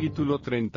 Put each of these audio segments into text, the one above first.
Capítulo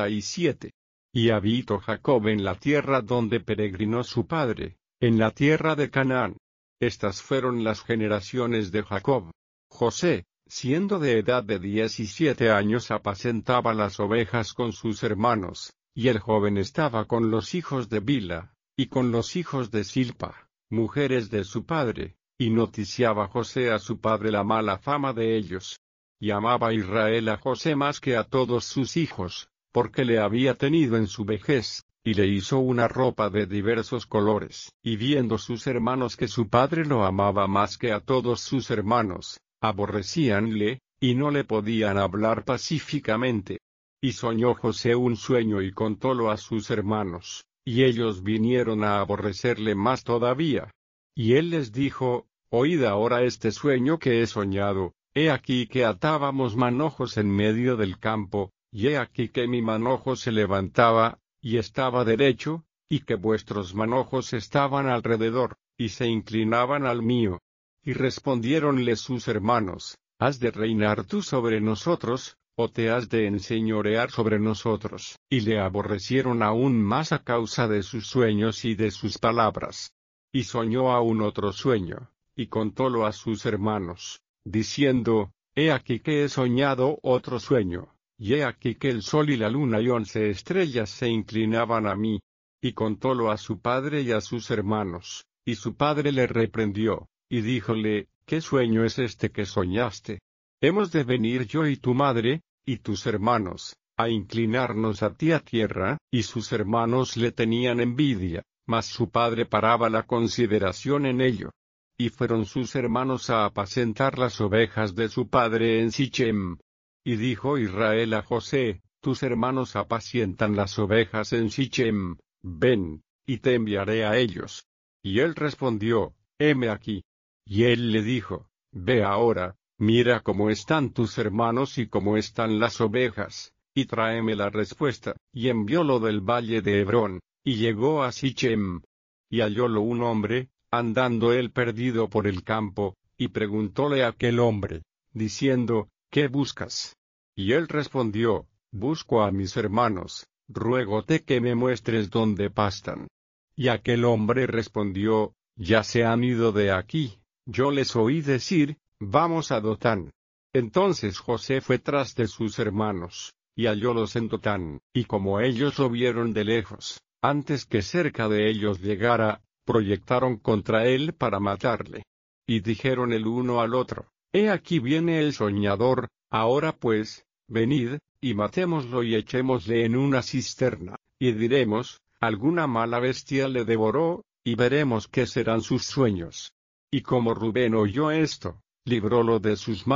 37. Y habitó Jacob en la tierra donde peregrinó su padre, en la tierra de Canaán. Estas fueron las generaciones de Jacob. José, siendo de edad de 17 años, apacentaba las ovejas con sus hermanos, y el joven estaba con los hijos de Bila, y con los hijos de Silpa, mujeres de su padre, y noticiaba José a su padre la mala fama de ellos. Y amaba Israel a José más que a todos sus hijos, porque le había tenido en su vejez, y le hizo una ropa de diversos colores. Y viendo sus hermanos que su padre lo amaba más que a todos sus hermanos, aborrecíanle, y no le podían hablar pacíficamente. Y soñó José un sueño y contólo a sus hermanos, y ellos vinieron a aborrecerle más todavía. Y él les dijo: Oíd ahora este sueño que he soñado. He aquí que atábamos manojos en medio del campo, y he aquí que mi manojo se levantaba, y estaba derecho, y que vuestros manojos estaban alrededor, y se inclinaban al mío. Y respondiéronle sus hermanos: ¿Has de reinar tú sobre nosotros, o te has de enseñorear sobre nosotros? Y le aborrecieron aún más a causa de sus sueños y de sus palabras. Y soñó aún otro sueño, y contólo a sus hermanos, diciendo: He aquí que he soñado otro sueño, y he aquí que el sol y la luna y 11 estrellas se inclinaban a mí. Y contólo a su padre y a sus hermanos, y su padre le reprendió, y díjole: ¿Qué sueño es este que soñaste? ¿Hemos de venir yo y tu madre, y tus hermanos, a inclinarnos a ti a tierra? Y sus hermanos le tenían envidia, mas su padre paraba la consideración en ello. Y fueron sus hermanos a apacentar las ovejas de su padre en Sichem. Y dijo Israel a José: Tus hermanos apacientan las ovejas en Sichem, ven, y te enviaré a ellos. Y él respondió: Heme aquí. Y él le dijo: Ve ahora, mira cómo están tus hermanos y cómo están las ovejas, y tráeme la respuesta. Y enviólo del valle de Hebrón, y llegó a Sichem. Y hallólo un hombre, andando él perdido por el campo, y preguntóle a aquel hombre, diciendo: ¿Qué buscas? Y él respondió: Busco a mis hermanos, ruégote que me muestres dónde pastan. Y aquel hombre respondió: Ya se han ido de aquí, yo les oí decir: Vamos a Dotán. Entonces José fue tras de sus hermanos, y hallólos en Dotán, y como ellos lo vieron de lejos, antes que cerca de ellos llegara, proyectaron contra él para matarle. Y dijeron el uno al otro: He aquí viene el soñador, ahora pues, venid, y matémoslo y echémosle en una cisterna, y diremos: alguna mala bestia le devoró, y veremos qué serán sus sueños. Y como Rubén oyó esto, librólo de sus manos.